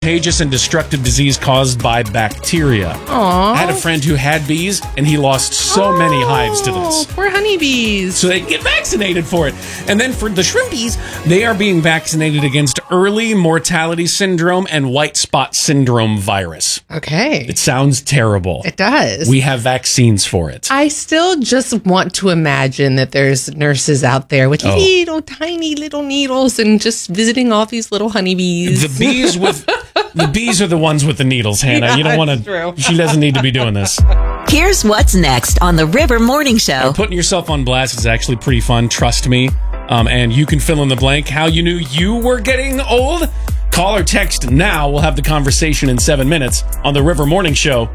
contagious and destructive disease caused by bacteria. Aww. I had a friend who had bees, and he lost so many hives to this. Poor honeybees. So they get vaccinated for it. And then for the shrimpies, they are being vaccinated against early mortality syndrome and white spot syndrome virus. Okay. It sounds terrible. It does. We have vaccines for it. I still just want to imagine that there's nurses out there with little tiny little needles and just visiting all these little honeybees. The bees are the ones with the needles, Hannah. Yeah, you don't want true. to. She doesn't need to be doing this. Here's what's next on the River Morning Show. Putting yourself on blast is actually pretty fun. Trust me. And you can fill in the blank how you knew you were getting old. Call or text now. We'll have the conversation in 7 minutes on the River Morning Show.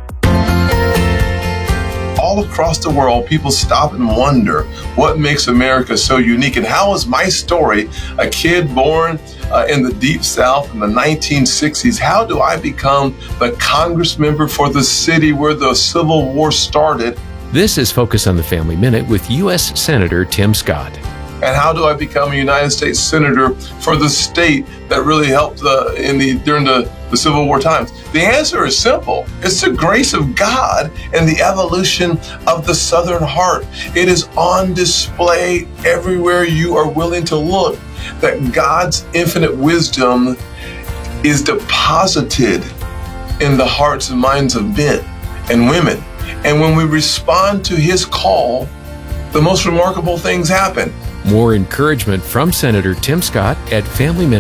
All across the world, people stop and wonder what makes America so unique. And how is my story, a kid born in the Deep South in the 1960s, how do I become the Congress member for the city where the Civil War started? This is Focus on the Family Minute with U.S. Senator Tim Scott. And how do I become a United States Senator for the state that really helped during the Civil War times? The answer is simple. It's the grace of God and the evolution of the Southern heart. It is on display everywhere you are willing to look, that God's infinite wisdom is deposited in the hearts and minds of men and women. And when we respond to his call, the most remarkable things happen. More encouragement from Senator Tim Scott at Family Minute.